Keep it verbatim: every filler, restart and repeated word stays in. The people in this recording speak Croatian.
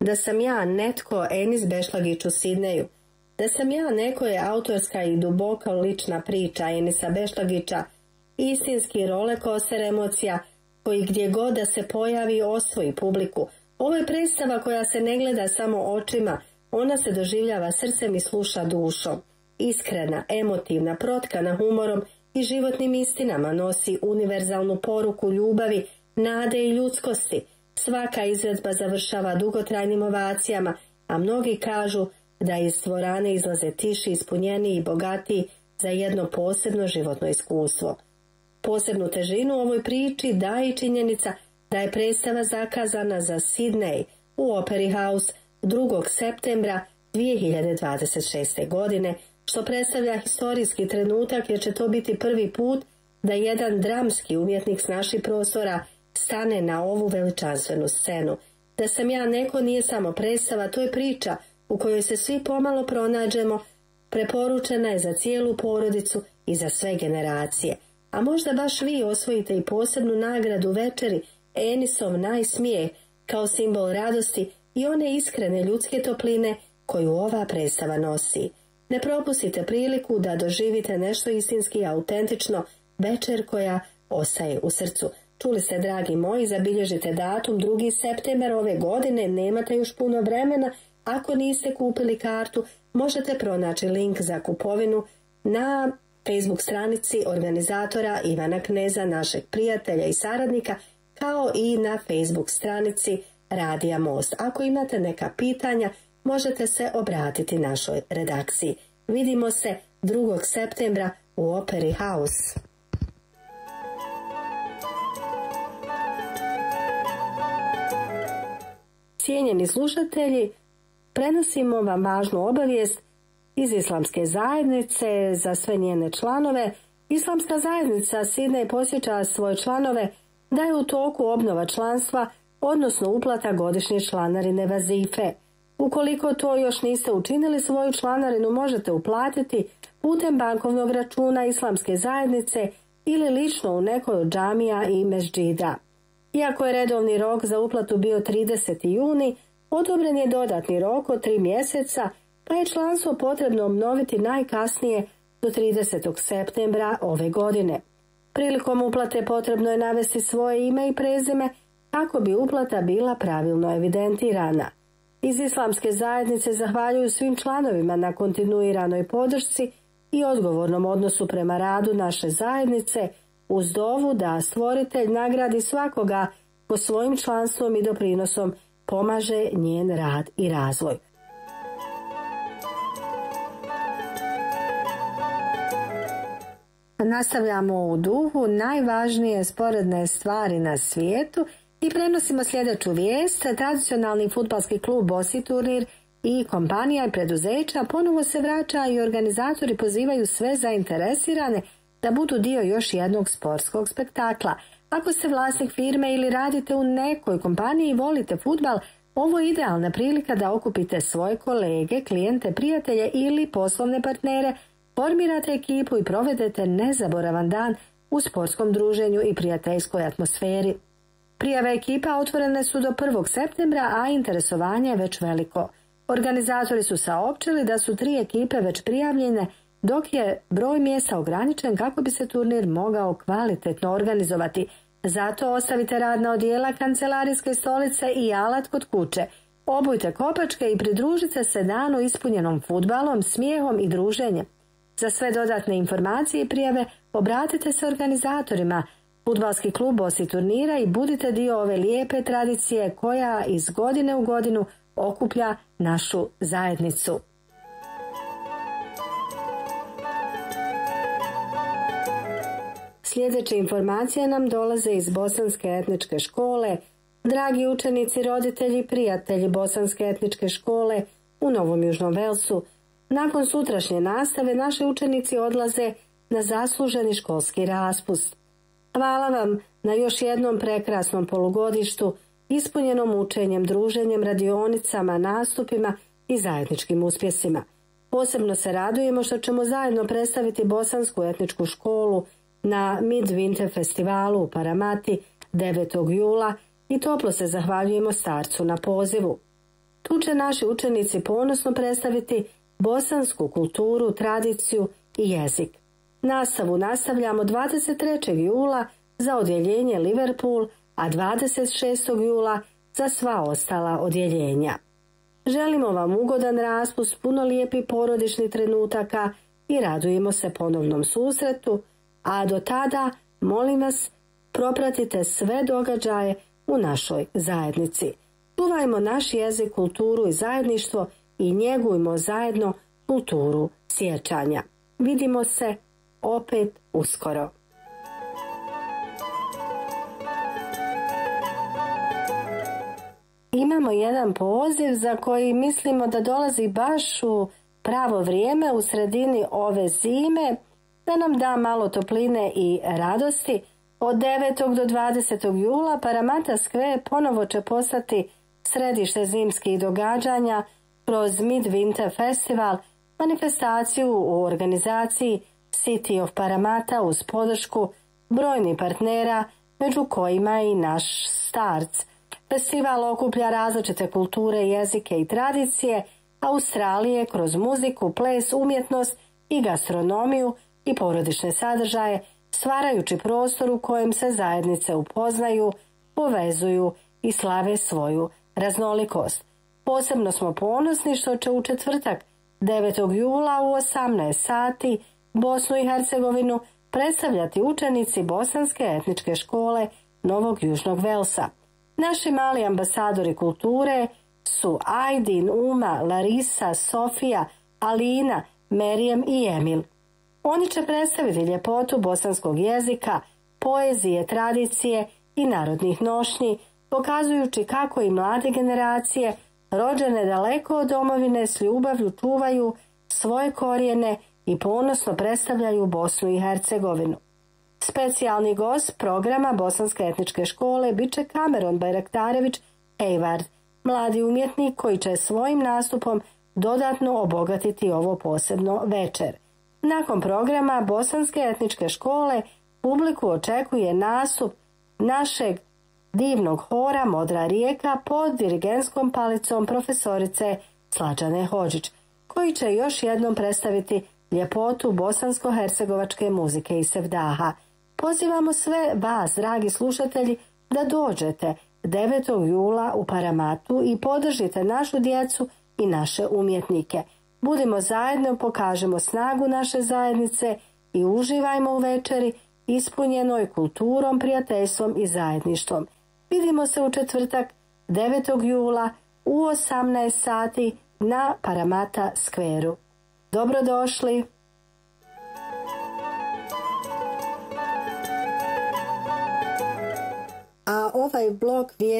Da sam ja netko Enis Bešlagić u Sidneju. Da sam ja neko je autorska i duboko lična priča Enisa Bešlagića, istinski rolekoster emocija koji gdje god da se pojavi osvoji publiku. Ovo je predstava koja se ne gleda samo očima, ona se doživljava srcem i sluša dušom. Iskrena, emotivna, protkana humorom i životnim istinama, nosi univerzalnu poruku ljubavi, nade i ljudskosti. Svaka izvedba završava dugotrajnim ovacijama, a mnogi kažu da iz dvorane izlaze tiši, ispunjeniji i bogatiji za jedno posebno životno iskustvo. Posebnu težinu ovoj priči daje i činjenica da je predstava zakazana za Sidnej u Opera House drugog septembra dvije hiljade dvadeset šeste. godine, što predstavlja historijski trenutak jer će to biti prvi put da jedan dramski umjetnik s naših prostora stane na ovu veličanstvenu scenu. Da sam ja neko nije samo predstava, to je priča u kojoj se svi pomalo pronađemo, preporučena je za cijelu porodicu i za sve generacije. A možda baš vi osvojite i posebnu nagradu večeri Enisov najsmijeh kao simbol radosti i one iskrene ljudske topline koju ova predstava nosi. Ne propustite priliku da doživite nešto istinski autentično, večer koja ostaje u srcu. Čuli ste, dragi moji, zabilježite datum drugi septembar ove godine, nemate još puno vremena. Ako niste kupili kartu, možete pronaći link za kupovinu na Facebook stranici organizatora Ivana Kneza, našeg prijatelja i saradnika, kao i na Facebook stranici Radija Most. Ako imate neka pitanja, možete se obratiti našoj redakciji. Vidimo se drugog septembra u Opera House. Cijenjeni slušatelji, prenosimo vam važnu obavijest iz Islamske zajednice za sve njene članove. Islamska zajednica Sidnej podsjeća svoje članove da je u toku obnova članstva, odnosno uplata godišnje članarine vazife. Ukoliko to još niste učinili, svoju članarinu možete uplatiti putem bankovnog računa Islamske zajednice ili lično u nekoj od džamija i mezđida. Iako je redovni rok za uplatu bio trideseti juni, odobren je dodatni rok od tri mjeseca, pa je članstvo potrebno obnoviti najkasnije do tridesetog septembra ove godine. Prilikom uplate potrebno je navesti svoje ime i prezime kako bi uplata bila pravilno evidentirana. Iz Islamske zajednice zahvaljuju svim članovima na kontinuiranoj podršci i odgovornom odnosu prema radu naše zajednice, uz dovu da stvoritelj nagradi svakoga ko svojim članstvom i doprinosom pomaže njen rad i razvoj. Nastavljamo u duhu najvažnije sporedne stvari na svijetu i prenosimo sljedeću vijest. Tradicionalni fudbalski klub Bosi Turnir i kompanija i preduzeća ponovo se vraća i organizatori pozivaju sve zainteresirane da budu dio još jednog sportskog spektakla. Ako ste vlasnik firme ili radite u nekoj kompaniji i volite fudbal, ovo je idealna prilika da okupite svoje kolege, klijente, prijatelje ili poslovne partnere, formirate ekipu i provedete nezaboravan dan u sportskom druženju i prijateljskoj atmosferi. Prijave ekipa otvorene su do prvog septembra, a interesovanje je već veliko. Organizatori su saopćili da su tri ekipe već prijavljene, dok je broj mjesta ograničen kako bi se turnir mogao kvalitetno organizovati. Zato ostavite radna odijela, kancelarijske stolice i alat kod kuće. Obujte kopačke i pridružite se danu ispunjenom fudbalom, smijehom i druženjem. Za sve dodatne informacije i prijave obratite se organizatorima Fudbalski klub Bosi Turnira i budite dio ove lijepe tradicije koja iz godine u godinu okuplja našu zajednicu. Sljedeće informacije nam dolaze iz Bosanske etničke škole. Dragi učenici, roditelji, prijatelji Bosanske etničke škole u Novom Južnom Velsu, nakon sutrašnje nastave naši učenici odlaze na zasluženi školski raspust. Hvala vam na još jednom prekrasnom polugodištu, ispunjenom učenjem, druženjem, radionicama, nastupima i zajedničkim uspjesima. Posebno se radujemo što ćemo zajedno predstaviti Bosansku etničku školu na Midwinter festivalu u Paramati devetog jula i toplo se zahvaljujemo starcu na pozivu. Tu će naši učenici ponosno predstaviti bosansku kulturu, tradiciju i jezik. Nastavu nastavljamo dvadeset trećeg jula za odjeljenje Liverpool, a dvadeset šestog jula za sva ostala odjeljenja. Želimo vam ugodan raspust, puno lijepih porodičnih trenutaka i radujemo se ponovnom susretu, a do tada, molim vas, propratite sve događaje u našoj zajednici. Čuvajmo naš jezik, kulturu i zajedništvo i njegujmo zajedno kulturu sjećanja. Vidimo se opet uskoro. Imamo jedan poziv za koji mislimo da dolazi baš u pravo vrijeme u sredini ove zime, da nam da malo topline i radosti. Od devetog do dvadesetog jula Parramatta Square ponovo će postati središte zimskih događanja kroz Midwinter Festival, manifestaciju u organizaciji City of Parramatta uz podršku brojnih partnera, među kojima i naš Starc. Festival okuplja različite kulture, jezike i tradicije Australije kroz muziku, ples, umjetnost i gastronomiju i porodične sadržaje, stvarajući prostor u kojem se zajednice upoznaju, povezuju i slave svoju raznolikost. Posebno smo ponosni što će u četvrtak devetog jula u osamnaest sati Bosnu i Hercegovinu predstavljati učenici Bosanske etničke škole Novog Južnog Velsa. Naši mali ambasadori kulture su Ajdin, Uma, Larisa, Sofija, Alina, Merijem i Emil. Oni će predstaviti ljepotu bosanskog jezika, poezije, tradicije i narodnih nošnji, pokazujući kako i mlade generacije, rođene daleko od domovine, s ljubavlju čuvaju svoje korijene i ponosno predstavljaju Bosnu i Hercegovinu. Specijalni gost programa Bosanske etničke škole bit će Kameron Bajraktarević Hayward, mladi umjetnik koji će svojim nastupom dodatno obogatiti ovo posebno večer. Nakon programa Bosanske etničke škole publiku očekuje nastup našeg divnog hora Modra rijeka pod dirigentskom palicom profesorice Slađane Hodžić, koji će još jednom predstaviti ljepotu bosansko-hercegovačke muzike i sevdaha. Pozivamo sve vas, dragi slušatelji, da dođete devetog jula u Parramattu i podržite našu djecu i naše umjetnike. Budimo zajedno, pokažemo snagu naše zajednice i uživajmo u večeri ispunjenoj kulturom, prijateljstvom i zajedništvom. Vidimo se u četvrtak devetog jula u osamnaest sati na Parramatta Square-u. Dobrodošli! A ovaj blok